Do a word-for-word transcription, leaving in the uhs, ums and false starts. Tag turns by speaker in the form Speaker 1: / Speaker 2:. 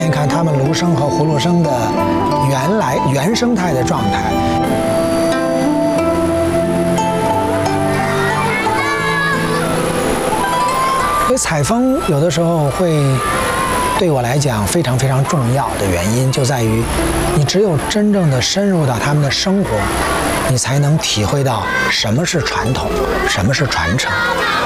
Speaker 1: 看他们芦笙和葫芦笙的原来原生态的状态。所以采风有的时候会对我来讲非常非常重要的原因，就在于你只有真正的深入到他们的生活，你才能体会到什么是传统，什么是传承。